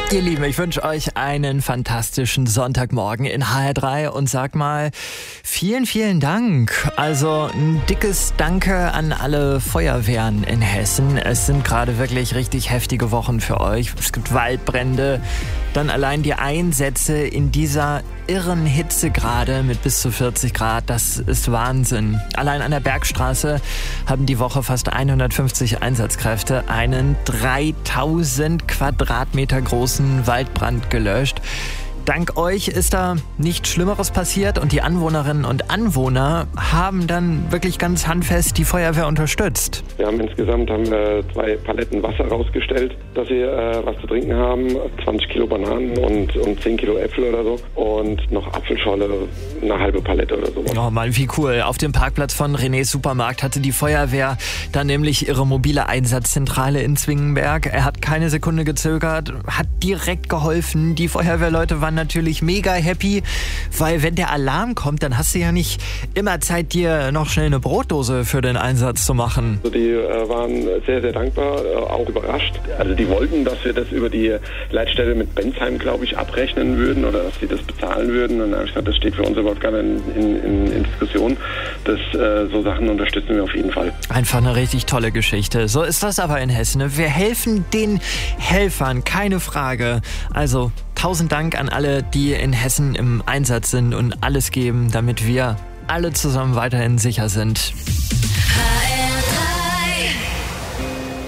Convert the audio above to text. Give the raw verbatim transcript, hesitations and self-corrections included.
Ihr Lieben, ich wünsche euch einen fantastischen Sonntagmorgen in H R drei und sag mal vielen, vielen Dank. Also ein dickes Danke an alle Feuerwehren in Hessen. Es sind gerade wirklich richtig heftige Wochen für euch. Es gibt Waldbrände, dann allein die Einsätze in dieser irren Hitze gerade mit bis zu vierzig Grad. Das ist Wahnsinn. Allein an der Bergstraße haben die Woche fast hundertfünfzig Einsatzkräfte einen dreitausend Quadratmeter großen Waldbrand gelöscht. Dank euch ist da nichts Schlimmeres passiert und die Anwohnerinnen und Anwohner haben dann wirklich ganz handfest die Feuerwehr unterstützt. Wir haben insgesamt haben wir zwei Paletten Wasser rausgestellt, dass sie äh, was zu trinken haben, zwanzig Kilo Bananen und, und zehn Kilo Äpfel oder so und noch Apfelscholle, eine halbe Palette oder so. Oh Mann, wie cool. Auf dem Parkplatz von Renés Supermarkt hatte die Feuerwehr dann nämlich ihre mobile Einsatzzentrale in Zwingenberg. Er hat keine Sekunde gezögert, hat direkt geholfen. Die Feuerwehrleute waren natürlich mega happy, weil wenn der Alarm kommt, dann hast du ja nicht immer Zeit, dir noch schnell eine Brotdose für den Einsatz zu machen. Also die äh, waren sehr, sehr dankbar, äh, auch überrascht. Also die wollten, dass wir das über die Leitstelle mit Bensheim, glaube ich, abrechnen würden oder dass sie das bezahlen würden. Und dann habe ich gesagt, das steht für uns überhaupt gar nicht in, in, in Diskussion. Das, äh, so Sachen unterstützen wir auf jeden Fall. Einfach eine richtig tolle Geschichte. So ist das aber in Hessen. Wir helfen den Helfern, keine Frage. Also tausend Dank an alle, die in Hessen im Einsatz sind und alles geben, damit wir alle zusammen weiterhin sicher sind.